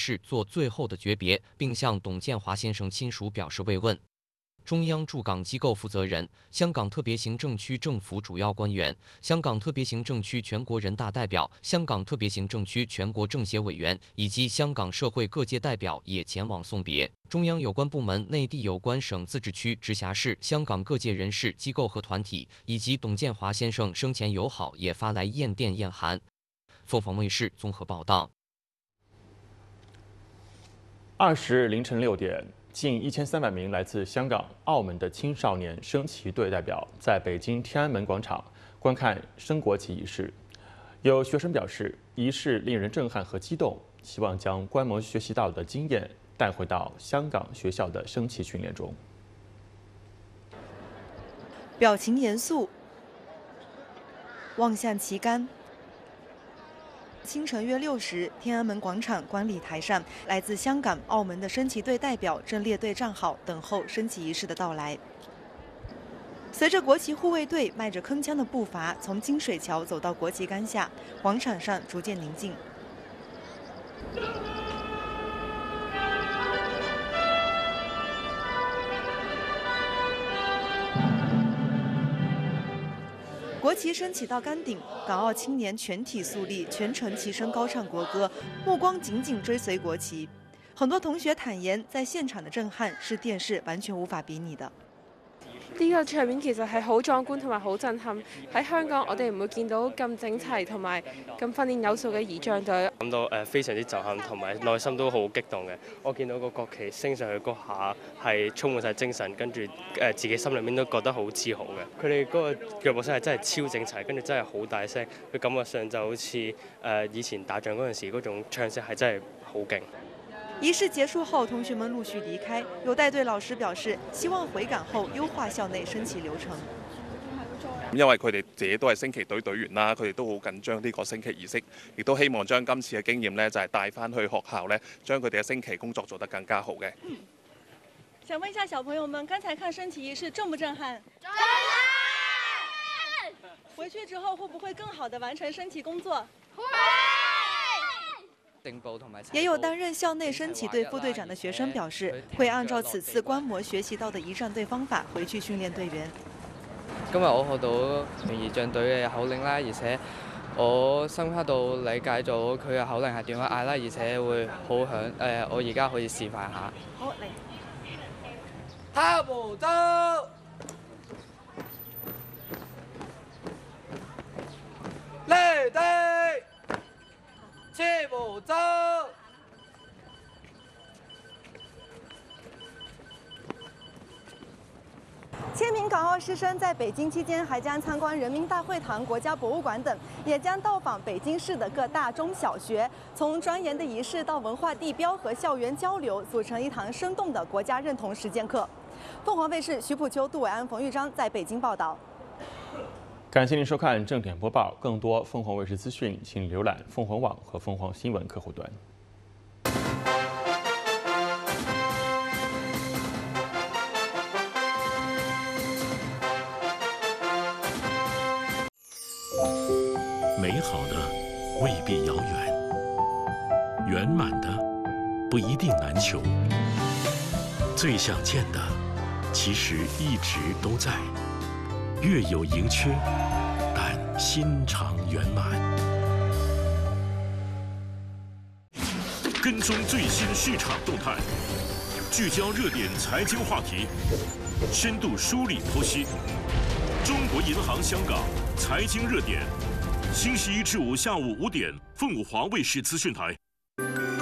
事做最后的诀别，并向董建华先生亲属表示慰问。中央驻港机构负责人、香港特别行政区政府主要官员、香港特别行政区全国人大代表、香港特别行政区全国政协委员以及香港社会各界代表也前往送别。中央有关部门、内地有关省、自治区、直辖市、香港各界人士、机构和团体，以及董建华先生生前友好也发来唁电唁函。凤凰卫视综合报道。 20日凌晨6点。近1300名来自香港、澳门的青少年升旗队代表在北京天安门广场观看升国旗仪式。有学生表示，仪式令人震撼和激动，希望将观摩学习到的经验带回到香港学校的升旗训练中。 表情严肃，望向旗杆。清晨约6时，天安门广场观礼台上，来自香港、澳门的升旗队代表正列队站好，等候升旗仪式的到来。随着国旗护卫队迈着铿锵的步伐从金水桥走到国旗杆下，广场上逐渐宁静。国旗升起到杆顶，港澳青年全体肃立，全程齐声高唱国歌，目光紧紧追随國旗。很多同學坦言，在現場的震撼是電視完全無法比擬的。 呢個場面其實係好壯觀同埋好震撼。喺香港，我哋唔會見到咁整齊同埋咁訓練有素嘅儀仗隊。 感到非常之震撼，同埋內心都好激動嘅。我見到個國旗升上去嗰下係充滿晒精神，跟住自己心裏面都覺得好自豪嘅。佢哋嗰個腳步聲係真係超整齊，跟住真係好大聲，佢感覺上就好似以前打仗嗰陣時嗰種唱聲係真係好勁。 儀式結束後，同學們陸續離開。有帶隊老師表示，希望回港後優化校內升旗流程。 因為佢哋自己都係升旗隊隊員啦，佢哋都好緊張呢個升旗儀式，亦都希望將今次嘅經驗呢，就係帶翻去學校呢，將佢哋嘅升旗工作做得更加好嘅。 想問一下小朋友們，剛才看升旗儀式震不震撼？震撼！回去之後會不會更好地完成升旗工作？會。 也有擔任校內升旗隊副隊長的學生表示，會按照此次觀摩學習到的儀仗隊方法回去訓練隊員。 今日我學到儀仗隊嘅口令啦，而且我深刻到理解咗佢嘅口令係點樣嗌啦，而且會好響。我而家可以示範下。 好，嚟。 踏步走。嚟地。切步走。 千名港澳師生在北京期間，還將參觀人民大會堂、國家博物館等，也將到訪北京市的各大中小學。從莊嚴的儀式到文化地標和校園交流，組成一堂生動的國家認同實踐課。鳳凰衛視徐普秋、杜偉安、馮玉章在北京報道。 感謝您收看正點播報，更多鳳凰衛視資訊，請瀏覽鳳凰網和鳳凰新聞客戶端。 美好的未必遙遠，圓滿的不一定難求，最想見的其實一直都在。月有盈缺，但心常圓滿。跟蹤最新市場動態，聚焦熱點財經話題，深度梳理剖析。中國銀行香港財經熱點，星期一至五下午5點，鳳凰衛視資訊台。